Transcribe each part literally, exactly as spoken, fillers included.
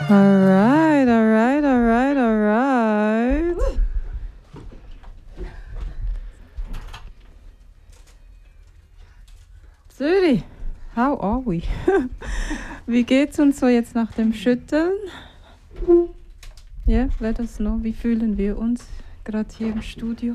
Alright, alright, alright, alright. Zürich, how are we? Wie geht's uns so jetzt nach dem Schütteln? Ja, yeah, let us know. Wie fühlen wir uns gerade hier im Studio?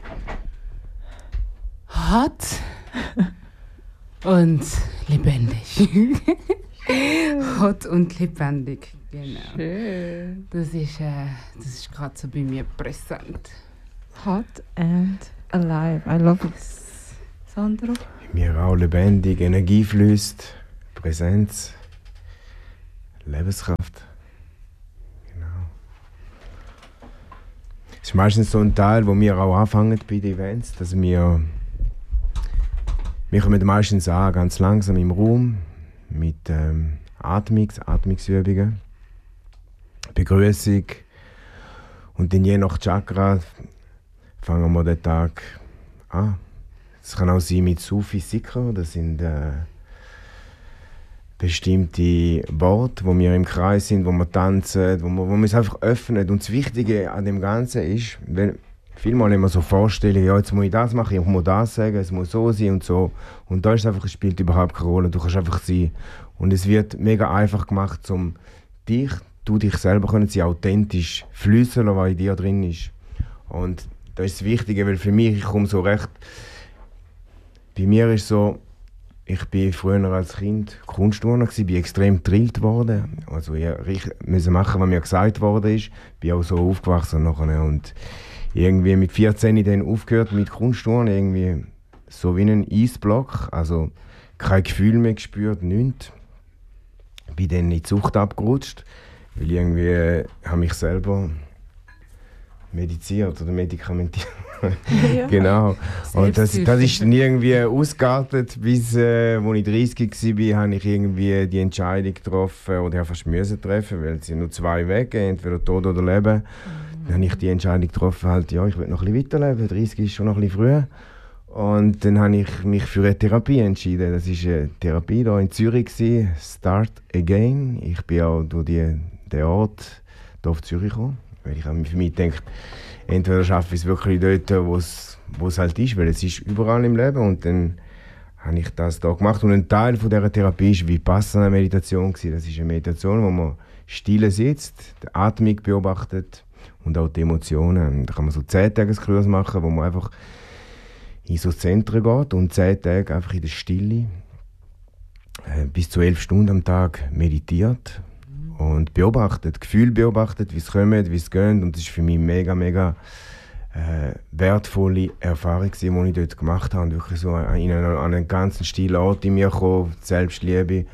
Hot und lebendig. Hot und lebendig, genau. Schön. Das ist, äh, das ist gerade so bei mir präsent. Hot and alive. I love it. Sandro? Mir auch lebendig, Energie fließt, Präsenz, Lebenskraft. Genau. Es ist meistens so ein Teil, wo wir auch anfangen bei den Events, dass wir, wir kommen meistens an, ganz langsam im Raum, mit ähm, Atmungs, Atmungsübungen, Begrüßung und dann je nach Chakra fangen wir den Tag an. Es kann auch sein mit Sufi Sikr, das sind äh, bestimmte Worte, wo wir im Kreis sind, wo wir tanzen, wo wir, wo wir uns einfach öffnen. Und das Wichtige an dem Ganzen ist, wenn vielmal immer so vorstellen, ja, jetzt muss ich das machen, ich muss das sagen, es muss so sein und so. Und da ist es einfach, es spielt überhaupt keine Rolle, du kannst einfach sein. Und es wird mega einfach gemacht, um dich, du dich selber können sie authentisch fließen lassen, was in dir drin ist. Und das ist das Wichtige, weil für mich, ich komme so recht. Bei mir ist so, ich war früher als Kind Kunstturner, bin extrem gedrillt worden. Also ich musste machen, was mir gesagt worden ist. Bin auch so aufgewachsen nachher. Und irgendwie mit vierzehn dann aufgehört mit Kunstturnen, irgendwie so wie ein Eisblock. Also kein Gefühl mehr gespürt, nichts. Bin dann in die Sucht abgerutscht, weil irgendwie äh, habe mich selber mediziert oder medikamentiert. Ja. Genau. Und das, das ist dann irgendwie ausgeartet, bis äh, als ich dreißig war, habe ich irgendwie die Entscheidung getroffen, oder ich fast müssen treffen, weil es sind nur zwei Wege, entweder Tod oder Leben. Mhm. Dann habe ich die Entscheidung getroffen, halt, ja, ich will noch ein bisschen weiterleben, dreißig ist schon noch ein bisschen früh. Und dann habe ich mich für eine Therapie entschieden. Das war eine Therapie hier in Zürich, Start Again. Ich bin auch durch die, den Ort hier auf Zürich gekommen, weil ich habe für mich gedacht, entweder schaffe ich es wirklich dort, wo es halt ist, weil es ist überall im Leben. Und dann habe ich das hier gemacht. Und ein Teil von dieser Therapie war Vipassana-Meditation. Das ist eine Meditation, wo man still sitzt, die Atmung beobachtet und auch die Emotionen. Da kann man so zehn Tageskurs machen, wo man einfach in so Zentren geht und zehn Tage einfach in der Stille äh, bis zu elf Stunden am Tag meditiert. Und beobachtet, Gefühl beobachtet, wie es kommt, wie es geht. Und das war für mich eine mega, mega äh, wertvolle Erfahrung, die ich dort gemacht habe. Und wirklich so an, an einen ganzen stillen Ort in mir kam, Selbstliebe.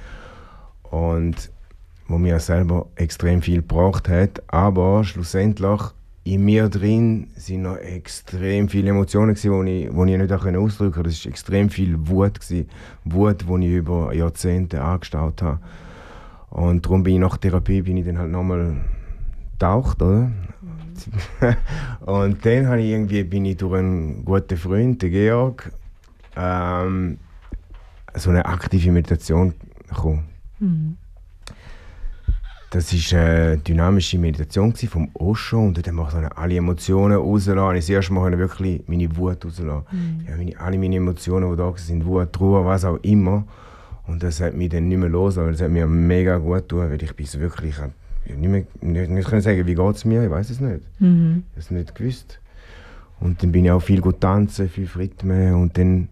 Und wo mir selber extrem viel gebracht hat. Aber schlussendlich in mir drin sind noch extrem viele Emotionen, die ich, die ich nicht ausdrücken konnte. Das war extrem viel Wut. Wut, die ich über Jahrzehnte angestaut habe. Und darum bin ich nach der Therapie bin ich dann halt nochmal getaucht, oder? Mhm. Und dann habe ich irgendwie, bin ich durch einen guten Freund, den Georg, ähm, so eine aktive Meditation gekommen. Mhm. Das war eine dynamische Meditation vom Osho und dann mache ich alle Emotionen rauslassen. Ich das erste Mal wirklich meine Wut rauslassen. Mhm. Ja, meine, alle meine Emotionen, die da sind, Wut, Ruhe, was auch immer. Und das hat mich dann nicht mehr los, aber das hat mir mega gut getan, weil ich bin so wirklich, ich habe nicht mehr, nicht, nicht können sagen, wie geht es mir, ich weiß es nicht. Mhm. Ich habe es nicht gewusst. Und dann bin ich auch viel gut tanzen, viel Rhythmen und dann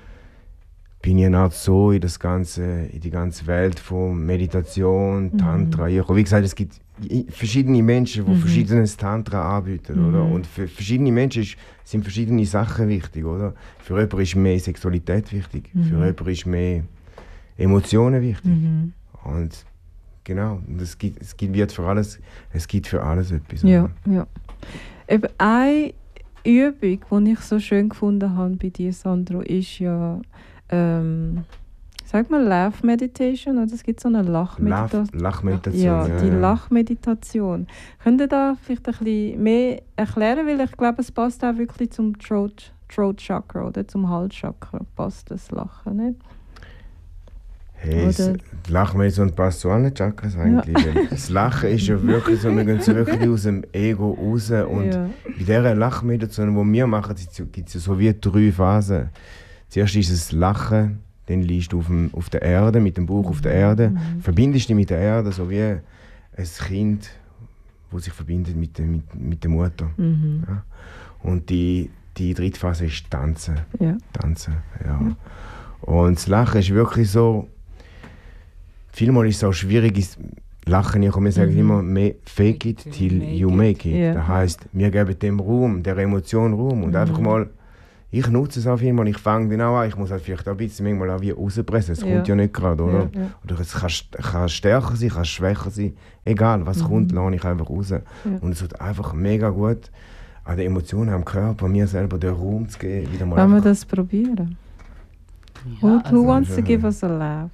bin ich eine Art so in, das ganze, in die ganze Welt von Meditation, Tantra. Mhm. Wie gesagt, es gibt verschiedene Menschen, die mhm. verschiedenes Tantra anbieten. Mhm. Oder? Und für verschiedene Menschen ist, sind verschiedene Sachen wichtig. Oder? Für jemanden ist mehr Sexualität wichtig, mhm. für jemanden ist mehr Emotionen wichtig. Mhm. Und genau, es gibt, es gibt wird für alles, es gibt für alles etwas. Ja, ja. Eben eine Übung, die ich so schön gefunden habe bei dir, Sandro, ist ja ähm, sag mal Laugh Meditation, oder es gibt so eine Lachmeditation. Lachmeditation. Ja, ja, die ja. Lachmeditation. Könnt ihr da vielleicht ein bisschen mehr erklären, weil ich glaube, es passt auch wirklich zum Throat, Throat Chakra oder zum Halschakra passt das Lachen, nicht? Hey, das Lachmeditation passt so an den Chakras eigentlich. Ja. Das Lachen ist ja wirklich so, wir gehen so wirklich aus dem Ego raus. Und ja. bei dieser Lachmeditation, die wir machen, gibt es ja so wie drei Phasen. Zuerst ist es Lachen, dann liegst du auf, dem, auf der Erde, mit dem Bauch auf der Erde, mhm. verbindest dich mit der Erde, so wie ein Kind, das sich verbindet mit der, mit, mit der Mutter. Mhm. Ja. Und die, die dritte Phase ist Tanzen. Ja. Tanzen, ja. ja. Und das Lachen ist wirklich so, vielmal ist es auch schwierig, ist Lachen, ich wir sagen mhm. immer, fake it till you make it. Yeah. Das heisst, wir geben dem Raum, der Emotion Raum. Und mhm. einfach mal, ich nutze es auf jeden Fall, ich fange dann auch an, ich muss halt vielleicht auch ein bisschen manchmal auch wie rauspressen, es ja. kommt ja nicht gerade, oder? Ja, ja. Oder es kann, kann stärker sein, kann schwächer sein, egal was mhm. kommt, lasse ich einfach raus. Ja. Und es wird einfach mega gut, an den Emotionen, am Körper, mir selber den Raum zu geben. Wieder mal wollen wir das probieren? Ja, who, also who wants to give us a laugh?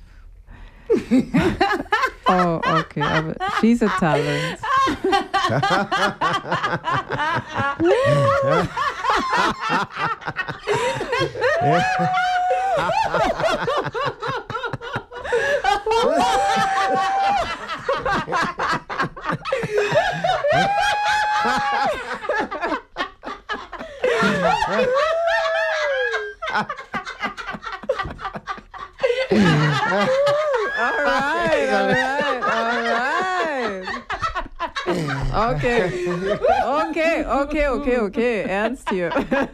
Oh, okay, aber she's a talent. All right, all right, all right. Okay, okay, okay, okay, okay, ernst hier.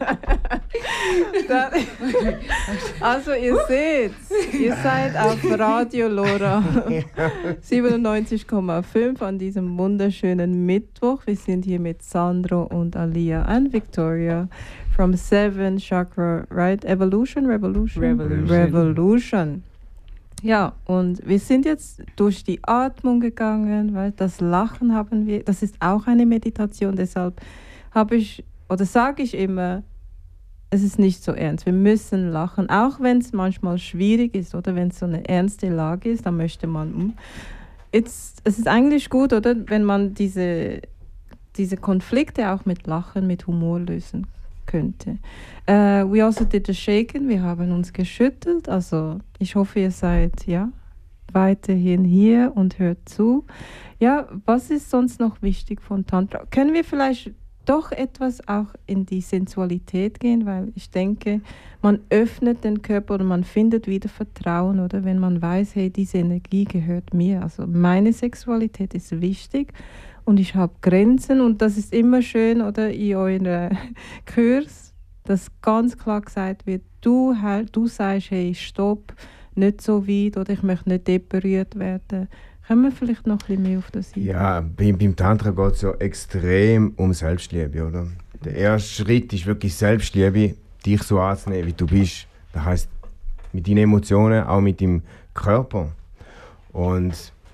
Dann, also ihr seht, ihr seid auf Radio Lora siebenundneunzig Komma fünf an diesem wunderschönen Mittwoch. Wir sind hier mit Sandro und Alia and Victoria from Seven Chakra, right? Evolution, Revolution? Revolution. Revolution. Ja, und wir sind jetzt durch die Atmung gegangen, weil das Lachen haben wir, das ist auch eine Meditation, deshalb habe ich, oder sage ich immer, es ist nicht so ernst, wir müssen lachen, auch wenn es manchmal schwierig ist, oder wenn es so eine ernste Lage ist, dann möchte man, It's, es ist eigentlich gut, oder, wenn man diese, diese Konflikte auch mit Lachen, mit Humor lösen könnte. Uh, we also did a shaken, wir haben uns geschüttelt, also ich hoffe, ihr seid ja weiterhin hier und hört zu. Ja, was ist sonst noch wichtig von Tantra? Können wir vielleicht doch etwas auch in die Sensualität gehen, weil ich denke, man öffnet den Körper oder man findet wieder Vertrauen, oder wenn man weiß, hey, diese Energie gehört mir, also meine Sexualität ist wichtig. Und ich habe Grenzen und das ist immer schön, oder in euren Kurs, dass ganz klar gesagt wird, du, halt, du sagst, hey, stopp, nicht so weit, oder ich möchte nicht depariert werden. Können wir vielleicht noch ein bisschen mehr auf das hin? Ja, beim, beim Tantra geht es ja extrem um Selbstliebe, oder? Der erste Schritt ist wirklich Selbstliebe, dich so anzunehmen, wie du bist. Das heisst, mit deinen Emotionen, auch mit deinem Körper. Und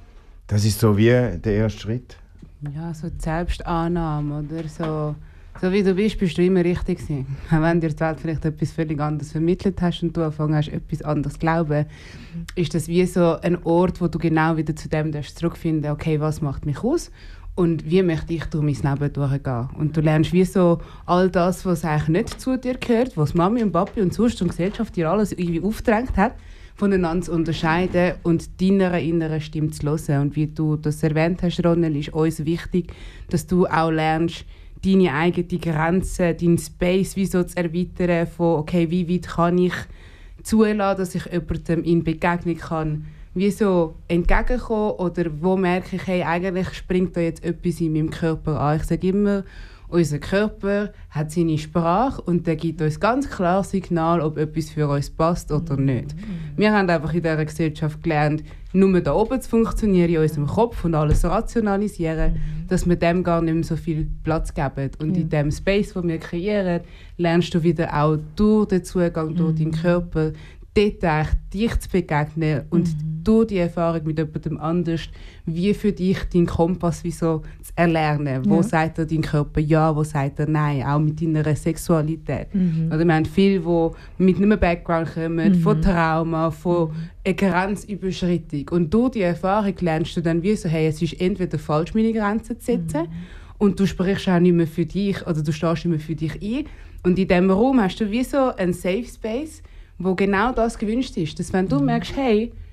das ist so wie der erste Schritt. Ja, so die Selbstannahme, oder? So, so wie du bist, bist du immer richtig gewesen. Auch wenn dir die Welt vielleicht etwas völlig anderes vermittelt hast und du angefangen hast, etwas anderes zu glauben, mhm. ist das wie so ein Ort, wo du genau wieder zu dem zurückfinden darfst, okay, was macht mich aus und wie möchte ich durch mein Leben durchgehen. Und du lernst wie so all das, was eigentlich nicht zu dir gehört, was Mami und Papi und sonst und die Gesellschaft dir alles irgendwie aufgedrängt hat, voneinander zu unterscheiden und deiner inneren Stimme zu hören. Und wie du das erwähnt hast, Ronel, ist uns wichtig, dass du auch lernst, deine eigenen Grenzen, deinen Space wie so zu erweitern, von okay, wie weit kann ich zulassen, dass ich jemandem in Begegnung kann, wie so entgegenkommen, oder wo merke ich, hey, eigentlich springt da jetzt etwas in meinem Körper an. Ich sage immer, unser Körper hat seine Sprache und der gibt uns ganz klar Signal, ob etwas für uns passt oder nicht. Wir haben einfach in dieser Gesellschaft gelernt, nur da oben zu funktionieren, in unserem Kopf und alles rationalisieren, dass wir dem gar nicht mehr so viel Platz geben. Und ja. in dem Space, den wir kreieren, lernst du wieder auch durch den Zugang, durch deinen Körper, dort eigentlich dich zu begegnen und mhm. durch die Erfahrung mit jemandem anders, wie für dich deinen Kompass wie so zu erlernen. Wo ja. sagt er dein Körper ja, wo sagt er nein, auch mit deiner Sexualität. Mhm. Oder wir haben viele, die mit einem Background kommen, mhm. von Trauma, von mhm. einer Grenzüberschreitung. Und durch die Erfahrung lernst du dann wie so, hey, es ist entweder falsch, meine Grenzen zu setzen, mhm. und du sprichst auch nicht mehr für dich, oder du stehst nicht mehr für dich ein. Und in diesem Raum hast du wie so einen Safe Space, wo genau das gewünscht ist. Dass wenn du merkst, hey,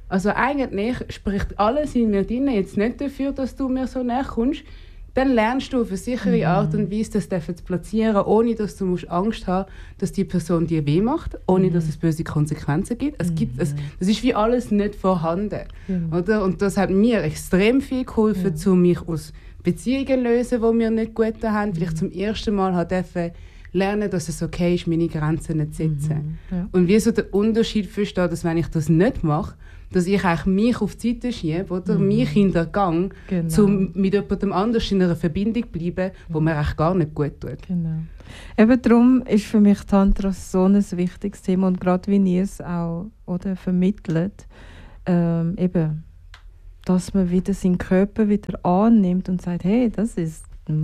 Also eigentlich spricht alles in mir drin jetzt nicht dafür, dass du mir so näher kommst. Dann lernst du auf eine sichere mhm. Art und Weise, das zu platzieren, ohne dass du musst Angst haben musst, dass die Person dir weh macht, ohne mhm. dass es böse Konsequenzen gibt. Es gibt es, das ist wie alles nicht vorhanden. Mhm. Oder? Und das hat mir extrem viel geholfen, mhm. um mich aus Beziehungen zu lösen, die mir nicht gut haben. Mhm. Vielleicht zum ersten Mal halt lernen, dass es okay ist, meine Grenzen nicht zu setzen. Mhm. Ja. Und wie so der Unterschied verstehe, dass wenn ich das nicht mache, dass ich eigentlich mich auf die Seite schiebe, oder mhm. mich hintergehe, genau. um mit jemandem anders in einer Verbindung zu bleiben, die mir eigentlich gar nicht gut tut. Genau. Eben darum ist für mich Tantra so ein wichtiges Thema und gerade wie ihr es auch oder, vermittelt, ähm, eben, dass man wieder seinen Körper wieder annimmt und sagt, hey, das ist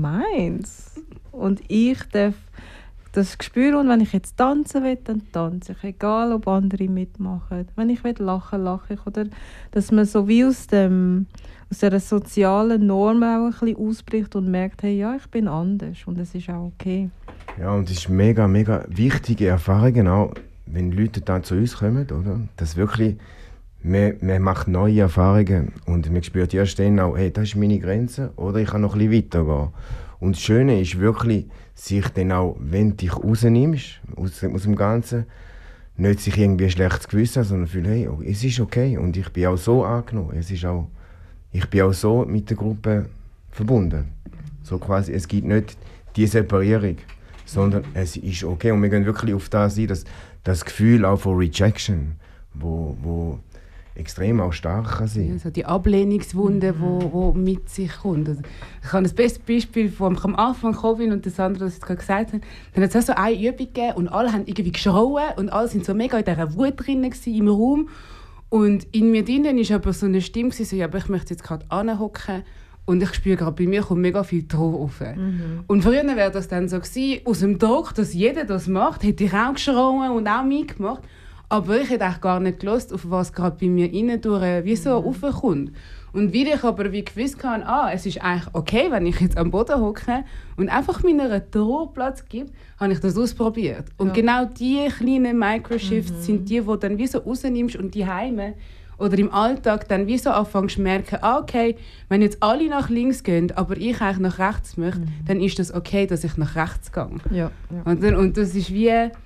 meins. Und ich darf das Gespür, und wenn ich jetzt tanzen will, dann tanze ich. Egal, ob andere mitmachen. Wenn ich will lachen, lache ich. Oder dass man so wie aus, dem, aus dieser sozialen Norm auch ein bisschen ausbricht und merkt, hey, ja, ich bin anders und es ist auch okay. Ja, und es ist mega, mega wichtige Erfahrung, auch wenn Leute dann zu uns kommen, oder? Dass wirklich, man, man macht neue Erfahrungen und man spürt erst dann auch, hey, das ist meine Grenze oder ich kann noch ein bisschen weitergehen. Und das Schöne ist wirklich, sich dann auch, wenn du dich rausnimmst, aus, aus dem Ganzen, nicht sich irgendwie ein schlechtes Gewissen, sondern fühlen, hey, oh, es ist okay und ich bin auch so angenommen. Es ist auch, ich bin auch so mit der Gruppe verbunden. So quasi, es gibt nicht die Separierung, sondern es ist okay. Und wir gehen wirklich auf das ein, dass das Gefühl auch von Rejection, wo, wo extrem auch stark kann sein. Also die Ablehnungswunde, die wo, wo mit sich kommt. Also ich habe das beste Beispiel, von am Anfang Covid und das andere, das ich gerade gesagt habe. Dann hat es so eine Übung gegeben und alle haben irgendwie geschrauen und alle waren so mega in dieser Wut drin im Raum. Und in mir drinnen war aber so eine Stimme, so, ja, aber ich möchte jetzt gerade anhocken und ich spüre gerade, bei mir kommt mega viel Druck auf. Mhm. Und früher wäre das dann so gewesen, aus dem Druck, dass jeder das macht, hätte ich auch geschrauen und auch mitgemacht. Aber ich hätte gar nicht gewusst, auf was gerade bei mir innen durch wie so mhm. raufkommt. Und wie ich aber wie gewusst habe, ah, es ist eigentlich okay, wenn ich jetzt am Boden hocke und einfach meiner Trauer Platz gebe, habe ich das ausprobiert. Und ja. genau diese kleinen Microshifts mhm. sind die, die dann wie so rausnimmst und die Heime oder im Alltag dann wie so anfängst zu merken, ah, okay, wenn jetzt alle nach links gehen, aber ich eigentlich nach rechts möchte, mhm. dann ist das okay, dass ich nach rechts gehe. Ja, ja. Und, dann, und das ist wie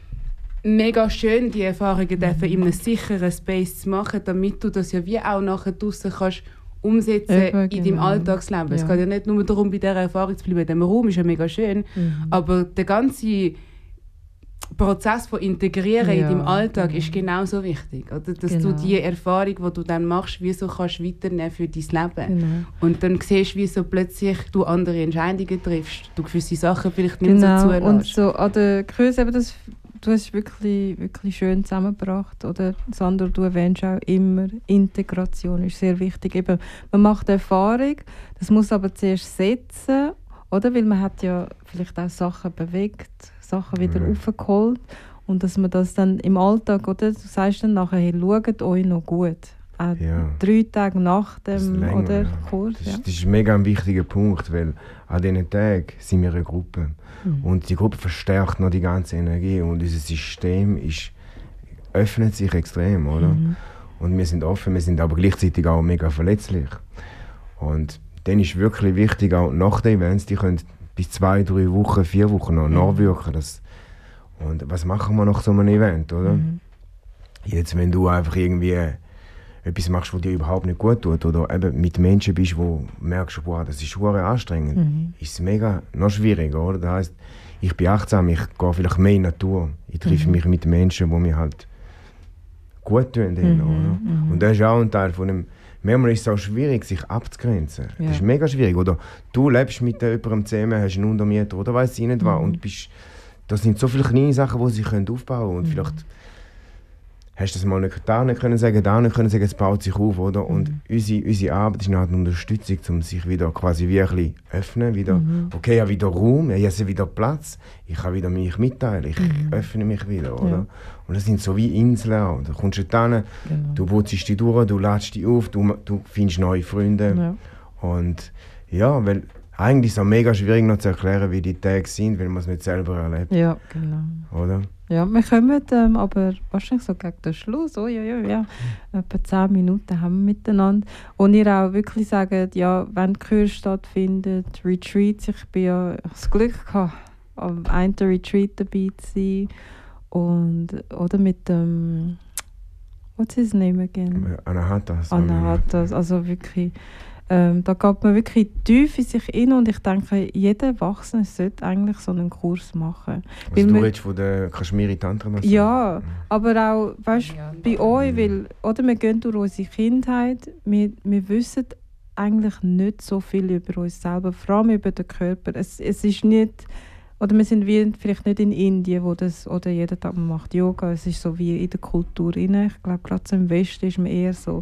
mega schön, die Erfahrungen mhm. in einem sicheren Space zu machen, damit du das ja wie auch nachher draussen kannst umsetzen Eben, in genau. deinem Alltagsleben. Ja. Es geht ja nicht nur darum, bei dieser Erfahrung zu bleiben. In diesem Raum ist ja mega schön, mhm. aber der ganze Prozess von Integrieren ja. in deinem Alltag mhm. ist genauso wichtig. Oder? Dass genau. du die Erfahrung, die du dann machst, wie so kannst weiternehmen für dein Leben. Genau. Und dann siehst du, wie so plötzlich du andere Entscheidungen triffst. Du gewisse Sachen vielleicht nicht genau. so zulässt. Und so an der Größe, eben das du hast es wirklich, wirklich schön zusammengebracht. Oder, Sandra, du erwähnst auch immer, Integration ist sehr wichtig. Eben, man macht Erfahrung, das muss aber zuerst setzen, oder? Weil man hat ja vielleicht auch Sachen bewegt, Sachen wieder mhm. aufgeholt. Und dass man das dann im Alltag, oder? Du sagst dann nachher, hey, schaut euch noch gut. Auch ja. drei Tage nach dem länger, oder, ja. Kurs. Das, ja. das ist ein mega wichtiger Punkt, weil an diesen Tagen sind wir eine Gruppe. Mhm. Und die Gruppe verstärkt noch die ganze Energie und unser System ist, öffnet sich extrem, oder? Mhm. Und wir sind offen, wir sind aber gleichzeitig auch mega verletzlich. Und dann ist wirklich wichtig, auch nach den Events, die können bis zwei, drei Wochen, vier Wochen noch mhm. nachwirken. Das, und was machen wir nach so einem Event, oder? Mhm. Jetzt, wenn du einfach irgendwie etwas machst, was dir überhaupt nicht gut tut oder eben mit Menschen bist, wo du merkst, wow, das ist sehr anstrengend, mhm. ist es mega noch schwieriger, oder? Das heisst, ich bin achtsam, ich gehe vielleicht mehr in die Natur. Ich treffe mhm. mich mit Menschen, die mir halt gut tun. Mhm. Oder? Mhm. Und das ist auch ein Teil von dem. Manchmal ist es auch schwierig, sich abzugrenzen. Ja. Das ist mega schwierig. Oder du lebst mit jemandem zusammen, hast einen Untermieter oder weiss ich nicht was. Mhm. Und bist, das sind so viele kleine Sachen, die sich aufbauen können. Und mhm. vielleicht hast du das mal nicht, da nicht können sagen, da nicht können sagen, es baut sich auf, oder? Mhm. Und unsere, unsere Arbeit ist eine Unterstützung, um sich wieder quasi wie ein bisschen öffnen, wieder, mhm. okay, ich habe wieder Raum, ich habe wieder Platz, ich kann wieder mich mitteilen, ich mhm. öffne mich wieder, oder? Ja. Und das sind so wie Inseln auch. Da kommst du hin, genau. du putzt dich durch, du lädst dich auf, du, du findest neue Freunde. Ja. Und ja, weil eigentlich ist es auch mega schwierig noch zu erklären, wie die Tage sind, weil man es nicht selber erlebt. Ja, genau. Oder? Ja, wir kommen ähm, aber wahrscheinlich so gegen den Schluss, oh ja, ja, ja, etwa zehn Minuten haben wir miteinander. Und ihr auch wirklich sagt, ja, wenn die Kür stattfindet, Retreats, ich bin ja ich das Glück gehabt, am einen Retreat dabei zu sein. Und, oder mit dem, what's his name again? Anahatas. Anahatas, also wirklich, ähm, da geht man wirklich tief in sich rein und ich denke, jeder Erwachsene sollte eigentlich so einen Kurs machen. Also weil du redest von der Kashmiri-Tantra? Ja, aber auch, weißt, ja, bei euch, weil, oder wir gehen durch unsere Kindheit, wir, wir wissen eigentlich nicht so viel über uns selber, vor allem über den Körper. Es, es ist nicht, oder wir sind wie vielleicht nicht in Indien, wo das, oder jeden Tag man macht Yoga, es ist so wie in der Kultur rein. Ich glaube, gerade so im Westen ist man eher so,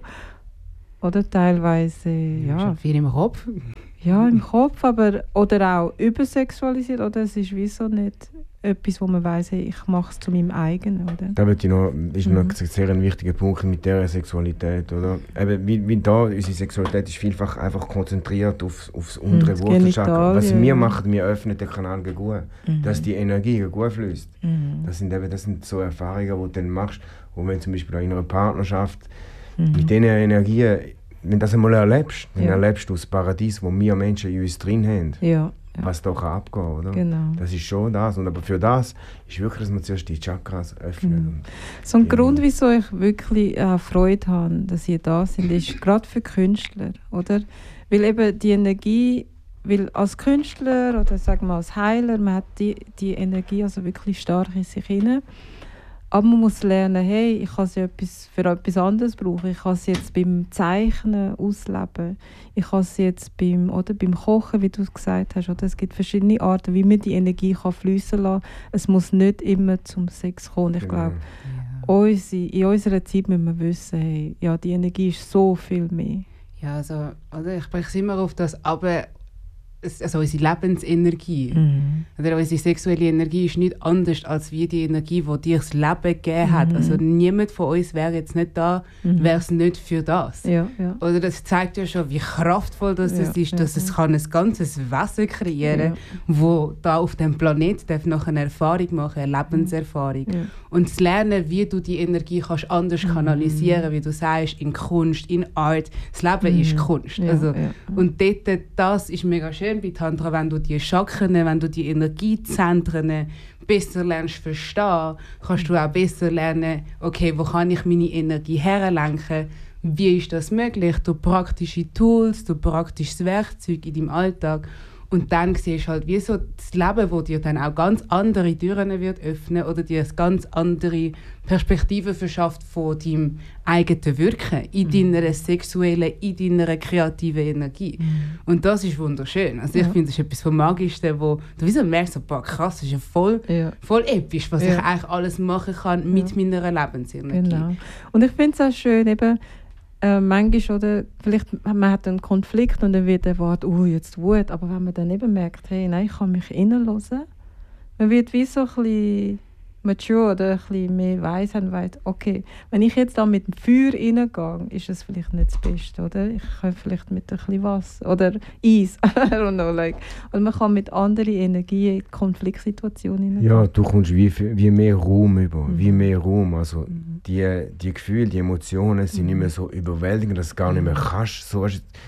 oder teilweise, ja. ja. Viel im Kopf. Ja, im Kopf, aber, oder auch übersexualisiert, oder es ist wie so nicht etwas, wo man weiss, hey, ich mache es zu meinem eigenen, oder? Da ich noch, ist mhm. noch ein sehr ein wichtiger Punkt mit der Sexualität, oder? Eben, wie, wie da, unsere Sexualität ist vielfach einfach konzentriert auf, aufs untere Wurzelchakra. Was wir machen, wir öffnen den Kanal gut, mhm. dass die Energie gut fließt. Mhm. Das sind eben, das sind so Erfahrungen, die du dann machst, wo wenn zum Beispiel in einer Partnerschaft mhm. mit diesen Energien, wenn du das einmal erlebst, dann ja. erlebst du das Paradies, wo wir Menschen in uns drin haben. Ja. Ja. Was da abgehen kann, oder? Genau. Das ist schon das. Und aber für das ist wirklich, dass man zuerst die Chakras öffnet. Mhm. So ein Grund, wieso ich wirklich äh, Freude habe, dass ihr da sind, ist gerade für Künstler, oder? Weil eben die Energie, weil als Künstler oder sagen wir als Heiler, man hat die, die Energie also wirklich stark in sich hinein. Aber man muss lernen, hey, ich kann sie etwas für etwas anderes brauchen. Ich kann sie jetzt beim Zeichnen ausleben. Ich kann sie jetzt beim, oder beim Kochen, wie du es gesagt hast. Oder? Es gibt verschiedene Arten, wie man die Energie kann fließen lassen kann. Es muss nicht immer zum Sex kommen. Ich genau. glaube, ja. unsere, in unserer Zeit müssen wir wissen, hey, ja, die Energie ist so viel mehr. Ja, also, oder? Ich spreche immer auf das, aber also unsere Lebensenergie, mhm. oder unsere sexuelle Energie ist nicht anders als wie die Energie, die dir das Leben gegeben hat. Mhm. Also niemand von uns wäre jetzt nicht da, mhm. wäre es nicht für das. Ja, ja. Oder das zeigt ja schon, wie kraftvoll das ja, ist, dass ja, es ja. kann ein ganzes Wesen kreieren kann, ja. wo da auf dem Planeten darf noch eine Erfahrung machen, eine Lebenserfahrung. Ja. Und zu lernen, wie du die Energie kannst anders mhm. kanalisieren, wie du sagst, in Kunst, in Art. Das Leben mhm. ist Kunst. Ja, also, ja, ja. Und dort, das ist mega schön bei Tantra, wenn du die Chakren, wenn du die Energiezentren besser lernst verstehen, kannst du auch besser lernen, okay, wo kann ich meine Energie herlenken, wie ist das möglich, durch praktische Tools, durch praktisches Werkzeug in deinem Alltag. Und dann siehst du halt, wie so das Leben, das dir dann auch ganz andere Türen wird öffnen oder dir eine ganz andere Perspektive verschafft von deinem eigenen Wirken in mhm. deiner sexuellen, in deiner kreativen Energie. Mhm. Und das ist wunderschön. Also ich ja. finde, das ist etwas vom Magischsten, wo du wie so merkst, so, boah, krass, das ist ja voll, ja. voll episch, was ja. ich eigentlich alles machen kann mit ja. meiner Lebensenergie. Genau. Und ich finde es auch schön, eben, Äh, manchmal, oder, vielleicht man hat einen Konflikt und dann wird erwartet, oh, jetzt Wut. Aber wenn man dann eben merkt, hey, nein, ich kann mich reinhören, man wird wie so ein bisschen mature oder ein bisschen mehr weiss und weiss, okay, wenn ich jetzt da mit dem Feuer reingehe, ist es vielleicht nicht das Beste, oder? Ich kann vielleicht mit ein bisschen Wasser oder Eis, I don't know, like. Und man kann mit anderen Energien in Konfliktsituationen hineingehen. Ja, du kommst wie, wie mehr Raum über, mhm. wie mehr Raum, also mhm. die, die Gefühle, die Emotionen sind mhm. nicht mehr so überwältigend, dass du gar nicht mehr kannst, so,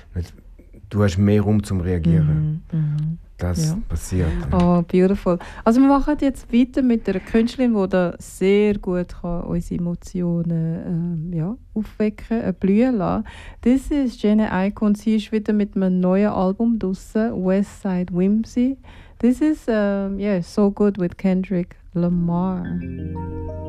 du hast mehr Raum zum Reagieren. Mhm. Mhm. Das ja. passiert. Oh, beautiful. Also wir machen jetzt weiter mit einer Künstlerin, die da sehr gut kann unsere Emotionen ähm, ja, aufwecken, äh, blühen lassen. Das ist Jhené Aiko und sie ist wieder mit einem neuen Album draussen, Westside Whimsy. This is um, yeah, So Good with Kendrick Lamar.